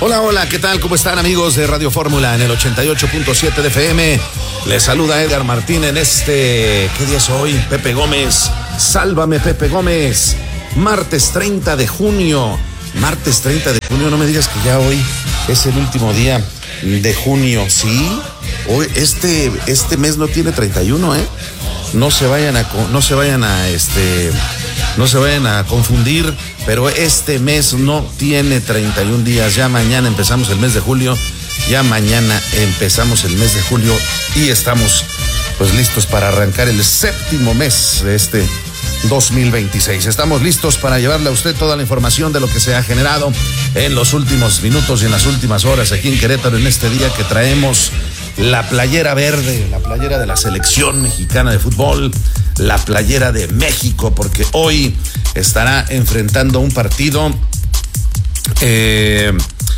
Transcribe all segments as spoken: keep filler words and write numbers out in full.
Hola, hola, ¿qué tal? ¿Cómo están, amigos de Radio Fórmula en el ochenta y ocho punto siete de F M? Les saluda Edgar Martín en este... ¿Qué día es hoy? Pepe Gómez. Sálvame, Pepe Gómez. Martes treinta de junio. Martes treinta de junio, no me digas que ya hoy es el último día de junio, ¿sí? Hoy, este, este mes no tiene treinta y uno, ¿eh? No se vayan a, no se vayan a, este, no se vayan a confundir, pero este mes no tiene treinta y un días. Ya mañana empezamos el mes de julio, ya mañana empezamos el mes de julio y estamos, pues, listos para arrancar el séptimo mes de este dos mil veintiséis. Estamos listos para llevarle a usted toda la información de lo que se ha generado en los últimos minutos y en las últimas horas aquí en Querétaro, en este día que traemos la playera verde, la playera de la selección mexicana de fútbol, la playera de México, porque hoy estará enfrentando un partido eh,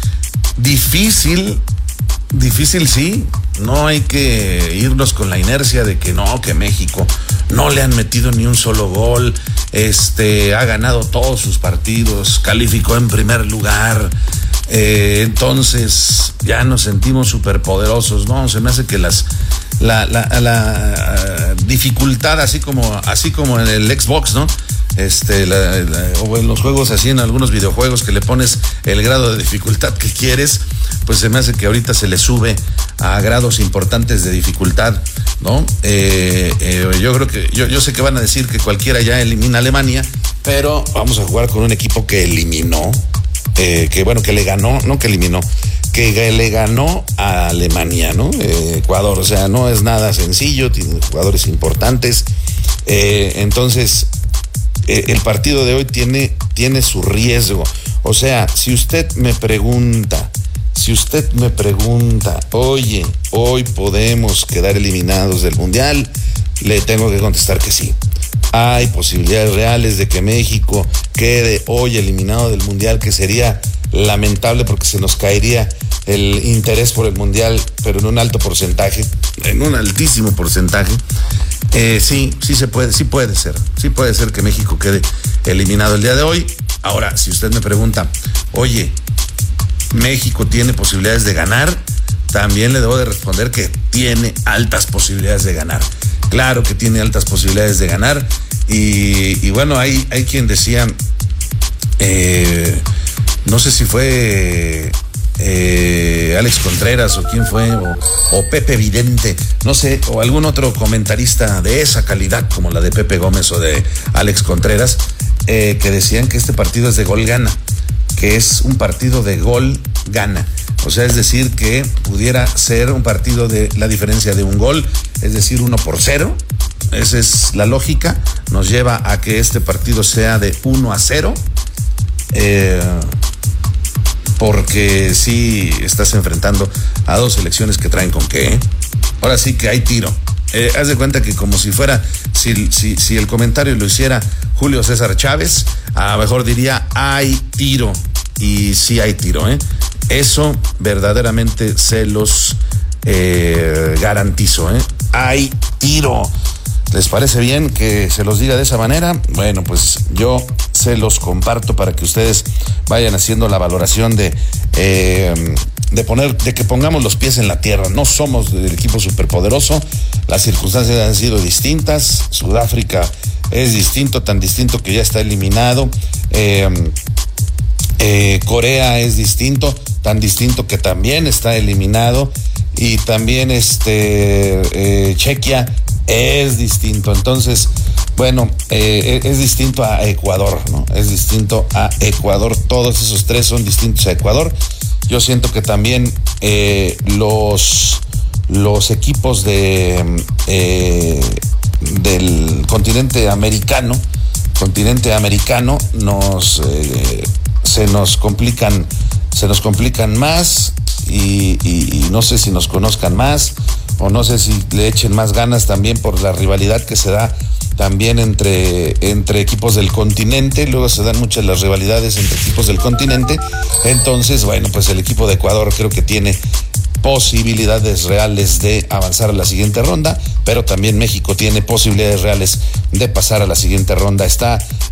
difícil, difícil sí, no hay que irnos con la inercia de que no, que México no le han metido ni un solo gol, este, ha ganado todos sus partidos, calificó en primer lugar. Eh, entonces ya nos sentimos superpoderosos, ¿no? Se me hace que las la, la, la, la dificultad, así como así como en el Xbox, ¿no? Este, la, la, o en los juegos así, en algunos videojuegos que le pones el grado de dificultad que quieres, pues se me hace que ahorita se le sube a grados importantes de dificultad, ¿no? Eh, eh, yo creo que, yo, yo sé que van a decir que cualquiera ya elimina a Alemania, pero vamos a jugar con un equipo que eliminó. Eh, que bueno, que le ganó, no que eliminó, que le ganó a Alemania, ¿no? Eh, Ecuador, o sea, no es nada sencillo, tiene jugadores importantes. Eh, entonces, eh, el partido de hoy tiene, tiene su riesgo. O sea, si usted me pregunta, si usted me pregunta, oye, hoy podemos quedar eliminados del Mundial, le tengo que contestar que sí. Hay posibilidades reales de que México quede hoy eliminado del Mundial, que sería lamentable porque se nos caería el interés por el Mundial, pero en un alto porcentaje, en un altísimo porcentaje. Eh, sí, sí se puede, sí puede ser, sí puede ser que México quede eliminado el día de hoy. Ahora, si usted me pregunta, oye, ¿México tiene posibilidades de ganar? También le debo de responder que tiene altas posibilidades de ganar. Claro que tiene altas posibilidades de ganar. Y, y bueno, hay, hay quien decía, eh, no sé si fue eh, Alex Contreras o quién fue, o, o Pepe Vidente, no sé, o algún otro comentarista de esa calidad como la de Pepe Gómez o de Alex Contreras, eh, que decían que este partido es de gol gana, que es un partido de gol gana. O sea, es decir, que pudiera ser un partido de la diferencia de un gol, es decir, uno por cero. Esa es la lógica. Nos lleva a que este partido sea de uno a cero. Eh, porque sí estás enfrentando a dos selecciones que traen con qué. ¿eh? Ahora sí que hay tiro. Eh, haz de cuenta que como si fuera, si, si, si el comentario lo hiciera Julio César Chávez, a lo mejor diría hay tiro. Y sí hay tiro, ¿eh? Eso verdaderamente se los eh, garantizo, ¿eh? Hay tiro. ¿Les parece bien que se los diga de esa manera? Bueno, pues yo se los comparto para que ustedes vayan haciendo la valoración de eh, de poner, de que pongamos los pies en la tierra. No somos del equipo superpoderoso, las circunstancias han sido distintas. Sudáfrica es distinto, tan distinto que ya está eliminado. Eh, eh, Corea es distinto, tan distinto que también está eliminado. Y también este eh, Chequia es distinto. Entonces, bueno, eh, es distinto a Ecuador, ¿no? Es distinto a Ecuador. Todos esos tres son distintos a Ecuador. Yo siento que también eh, los, los equipos de eh, del continente americano, continente americano, nos eh, se nos complican, se nos complican más. Y, y, y no sé si nos conozcan más o no sé si le echen más ganas también por la rivalidad que se da también entre, entre equipos del continente. Luego se dan muchas las rivalidades entre equipos del continente. Entonces, bueno, pues el equipo de Ecuador creo que tiene posibilidades reales de avanzar a la siguiente ronda, pero también México tiene posibilidades reales de pasar a la siguiente ronda. Está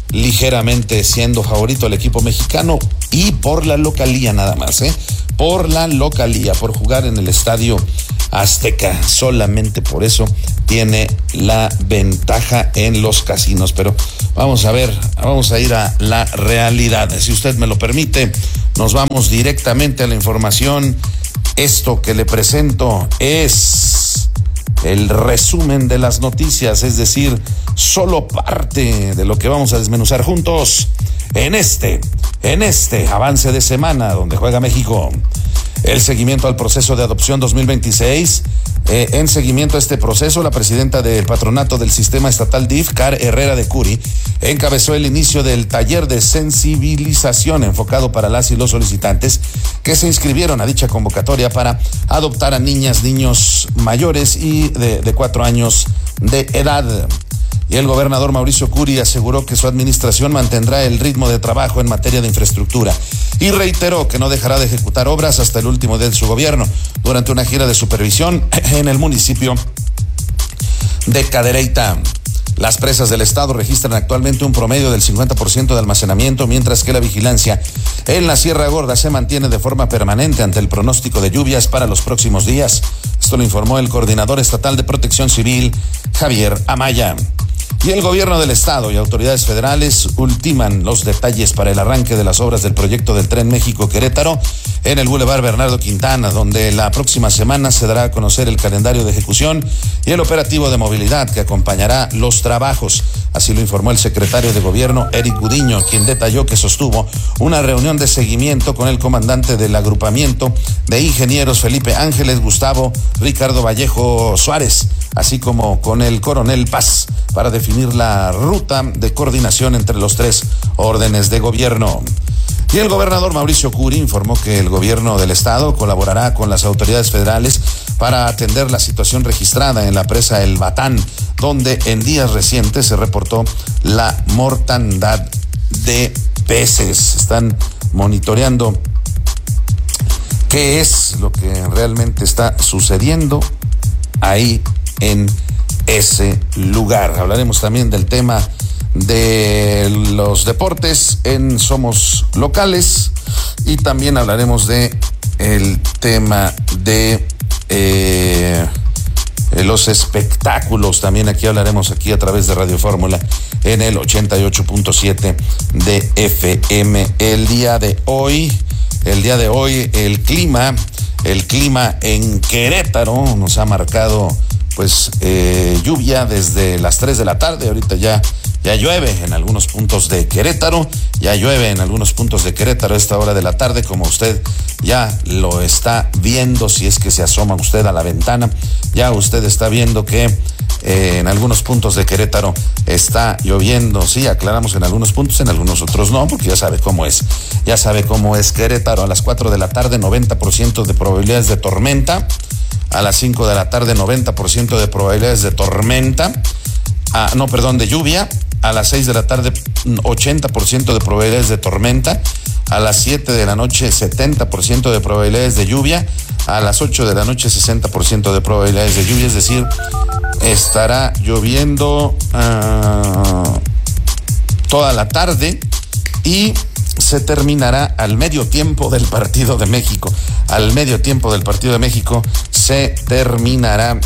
ligeramente siendo favorito el equipo mexicano y por la localía nada más, ¿eh? Por la localía, por jugar en el Estadio Azteca. Solamente por eso tiene la ventaja en los casinos. Pero vamos a ver, vamos a ir a la realidad. Si usted me lo permite, nos vamos directamente a la información. Esto que le presento es el resumen de las noticias, es decir, solo parte de lo que vamos a desmenuzar juntos en este, en este avance de semana donde juega México. El seguimiento al proceso de adopción dos mil veintiséis. Eh, en seguimiento a este proceso, la presidenta del patronato del sistema estatal D I F, Car Herrera de Curi, encabezó el inicio del taller de sensibilización enfocado para las y los solicitantes que se inscribieron a dicha convocatoria para adoptar a niñas, niños mayores y de, de cuatro años de edad. Y el gobernador Mauricio Curi aseguró que su administración mantendrá el ritmo de trabajo en materia de infraestructura y reiteró que no dejará de ejecutar obras hasta el último día de su gobierno durante una gira de supervisión en el municipio de Cadereyta. Las presas del estado registran actualmente un promedio del cincuenta por ciento de almacenamiento, mientras que la vigilancia en la Sierra Gorda se mantiene de forma permanente ante el pronóstico de lluvias para los próximos días. Esto lo informó el coordinador estatal de Protección Civil, Javier Amaya. Y el gobierno del estado y autoridades federales ultiman los detalles para el arranque de las obras del proyecto del Tren México-Querétaro en el Boulevard Bernardo Quintana, donde la próxima semana se dará a conocer el calendario de ejecución y el operativo de movilidad que acompañará los trabajos. Así lo informó el secretario de Gobierno, Eric Gudiño, quien detalló que sostuvo una reunión de seguimiento con el comandante del agrupamiento de ingenieros Felipe Ángeles Gustavo Ricardo Vallejo Suárez, así como con el coronel Paz, para definir la ruta de coordinación entre los tres órdenes de gobierno. Y el gobernador Mauricio Curi informó que el gobierno del estado colaborará con las autoridades federales para atender la situación registrada en la presa El Batán, donde en días recientes se reportó la mortandad de peces. Están monitoreando qué es lo que realmente está sucediendo ahí en ese lugar. Hablaremos también del tema de los deportes en Somos Locales y también hablaremos de el tema de eh, los espectáculos. También aquí hablaremos aquí a través de Radio Fórmula en el ochenta y ocho punto siete de F M. El día de hoy, el día de hoy, el clima, el clima en Querétaro nos ha marcado pues eh, lluvia desde las tres de la tarde. Ahorita ya Ya llueve en algunos puntos de Querétaro, ya llueve en algunos puntos de Querétaro a esta hora de la tarde, como usted ya lo está viendo, si es que se asoma usted a la ventana, ya usted está viendo que eh, en algunos puntos de Querétaro está lloviendo. Sí, aclaramos, en algunos puntos, en algunos otros no, porque ya sabe cómo es, ya sabe cómo es Querétaro. A las cuatro de la tarde, noventa por ciento de probabilidades de tormenta, a las cinco de la tarde, noventa por ciento de probabilidades de tormenta, ah, no, perdón, de lluvia. A las seis de la tarde, ochenta por ciento de probabilidades de tormenta. A las siete de la noche, setenta por ciento de probabilidades de lluvia. A las ocho de la noche, sesenta por ciento de probabilidades de lluvia. Es decir, estará lloviendo uh, toda la tarde y se terminará al medio tiempo del partido de México. Al medio tiempo del partido de México se terminará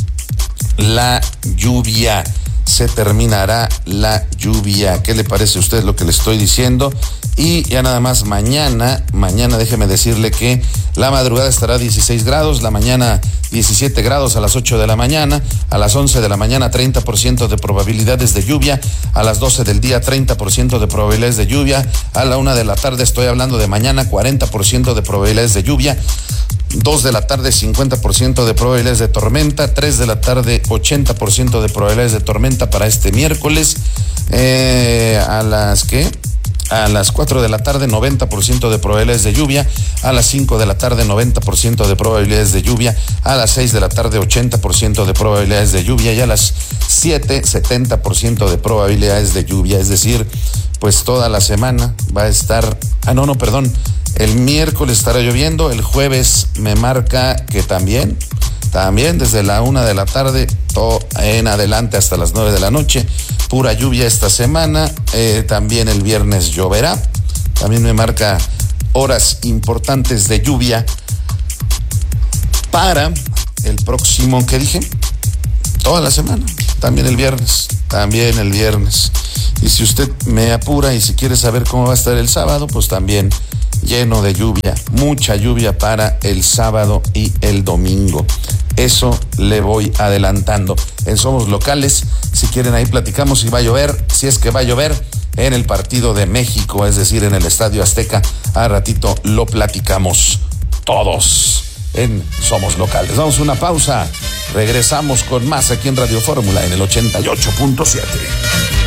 la lluvia. Se terminará la lluvia. ¿Qué le parece a usted lo que le estoy diciendo? Y ya nada más, mañana, mañana déjeme decirle que la madrugada estará a dieciséis grados, la mañana diecisiete grados a las ocho de la mañana, a las once de la mañana treinta por ciento de probabilidades de lluvia, a las doce del día treinta por ciento de probabilidades de lluvia, a la una de la tarde, estoy hablando de mañana, cuarenta por ciento de probabilidades de lluvia, dos de la tarde, cincuenta por ciento de probabilidades de tormenta, tres de la tarde, ochenta por ciento de probabilidades de tormenta para este miércoles, eh, a las que... A las cuatro de la tarde, noventa por ciento de probabilidades de lluvia. A las cinco de la tarde, noventa por ciento de probabilidades de lluvia. A las seis de la tarde, ochenta por ciento de probabilidades de lluvia. Y a las siete, setenta por ciento de probabilidades de lluvia. Es decir, pues toda la semana va a estar... Ah, no, no, perdón. El miércoles estará lloviendo. El jueves me marca que también. también desde la una de la tarde en adelante hasta las nueve de la noche. Pura lluvia esta semana. Eh, también el viernes lloverá. También me marca horas importantes de lluvia para el próximo, ¿qué dije? Toda la semana. También el viernes. También el viernes. Y si usted me apura y si quiere saber cómo va a estar el sábado, pues también lleno de lluvia, mucha lluvia para el sábado y el domingo. Eso le voy adelantando. En Somos Locales, si quieren ahí platicamos si va a llover, si es que va a llover en el partido de México, es decir, en el Estadio Azteca. A ratito lo platicamos todos en Somos Locales. Damos una pausa, regresamos con más aquí en Radio Fórmula en el ochenta y ocho punto siete.